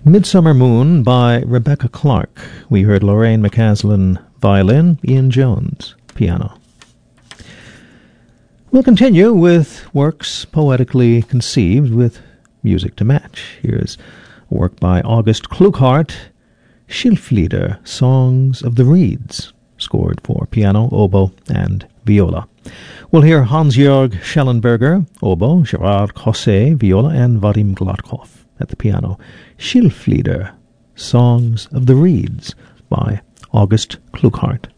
Midsummer Moon by Rebecca Clark. We heard Lorraine McCaslin violin, Ian Jones piano. We'll continue with works poetically conceived with music to match. Here's a work by August Klughart, Schilflieder, Songs of the Reeds, scored for piano, oboe, and viola. We'll hear Hans-Jörg Schellenberger, oboe, Gerard José, viola, and Vadim Gladkov at the piano. Schilflieder, Songs of the Reeds by August Klughart.